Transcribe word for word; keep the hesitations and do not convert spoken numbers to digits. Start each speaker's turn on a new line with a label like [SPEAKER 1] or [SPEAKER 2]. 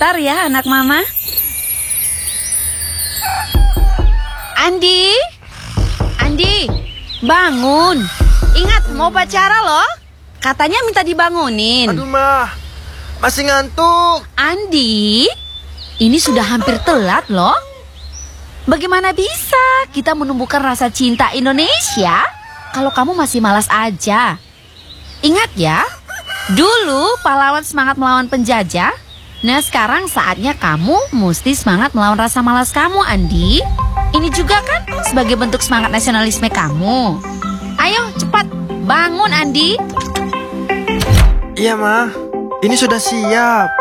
[SPEAKER 1] Sebentar ya anak mama. Andi, Andi, bangun. Ingat mau upacara loh. Katanya minta dibangunin.
[SPEAKER 2] Aduh mah, masih ngantuk.
[SPEAKER 1] Andi, ini sudah hampir telat loh. Bagaimana bisa kita menumbuhkan rasa cinta Indonesia kalau kamu masih malas aja? Ingat ya, dulu pahlawan semangat melawan penjajah. Nah sekarang saatnya kamu mesti semangat melawan rasa malas kamu, Andi. Ini juga kan sebagai bentuk semangat nasionalisme kamu. Ayo cepat, bangun Andi.
[SPEAKER 2] Iya mah, ini sudah siap.